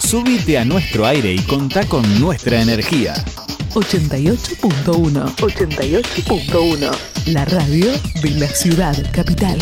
Subite a nuestro aire y contá con nuestra energía. 88.1. 88.1. La radio de la ciudad capital.